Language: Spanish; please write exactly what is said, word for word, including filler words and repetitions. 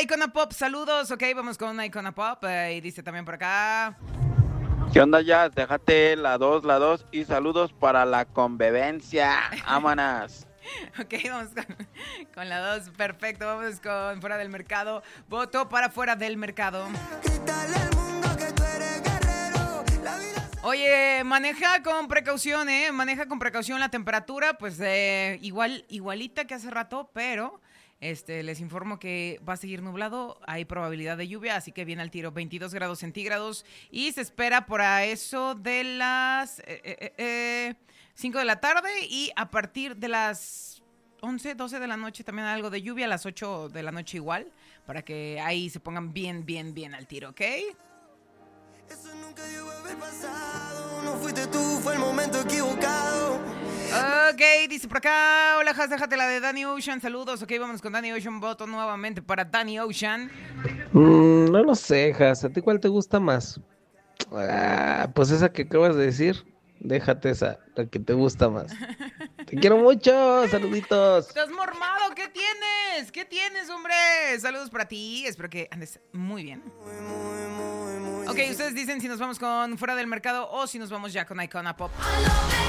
Icona Pop, saludos. Ok, vamos con Icona Pop. Eh, y dice también por acá. ¿Qué onda, Jazz? Déjate la dos, la dos y saludos para la convivencia. Vámonos. Ok, vamos con, con la dos. Perfecto, vamos con Fuera del Mercado. Voto para Fuera del Mercado. Oye, maneja con precaución, ¿eh? Maneja con precaución la temperatura, pues eh, igual, igualita que hace rato, pero este, les informo que va a seguir nublado, hay probabilidad de lluvia, así que viene al tiro veintidós grados centígrados y se espera por a eso de las eh, eh, eh, cinco de la tarde y a partir de las once, doce de la noche también algo de lluvia, a las ocho de la noche igual, para que ahí se pongan bien, bien, bien al tiro, ¿ok? Eso nunca llegó a haber pasado. No fuiste tú, fue el momento equivocado. Ok, dice por acá. Hola, Has, déjate la de Danny Ocean. Saludos. Ok, vámonos con Danny Ocean. Voto nuevamente para Danny Ocean. Mm, no lo sé, Jas. ¿A ti cuál te gusta más? Ah, pues esa que acabas de decir. Déjate esa, la que te gusta más. Te quiero mucho. Saluditos. ¿Estás mormado? ¿Qué tienes? ¿Qué tienes, hombre? Saludos para ti. Espero que andes muy bien. Ok, ustedes dicen si nos vamos con Fuera del Mercado o si nos vamos ya con Icona Pop.